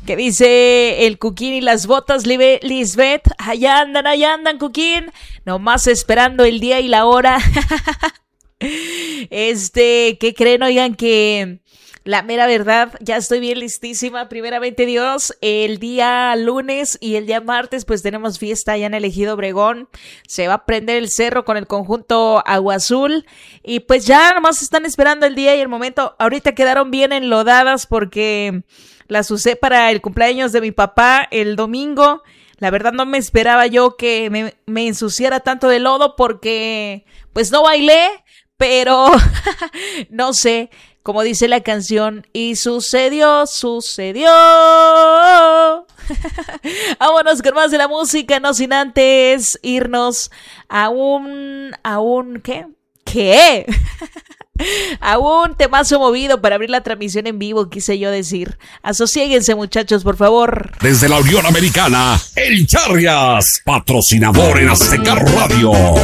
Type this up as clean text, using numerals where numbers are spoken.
¿Qué dice el Cuquín y las botas, Lisbeth? Allá andan, Cuquín. Nomás esperando el día y la hora. ¿Qué creen? Oigan, que la mera verdad, ya estoy bien listísima. Primeramente Dios, el día lunes y el día martes pues tenemos fiesta allá en el Ejido Obregón. Se va a prender el cerro con el conjunto Agua Azul. Y pues ya nomás están esperando el día y el momento. Ahorita quedaron bien enlodadas porque las usé para el cumpleaños de mi papá el domingo. La verdad no me esperaba yo que me ensuciara tanto de lodo porque pues no bailé, pero no sé. Como dice la canción, y sucedió. Vámonos con más de la música, no sin antes irnos a ¿qué? A un temazo movido para abrir la transmisión en vivo, quise yo decir. Asosiéguense, muchachos, por favor. Desde la Unión Americana, El Charrias, patrocinador en Azteca Radio.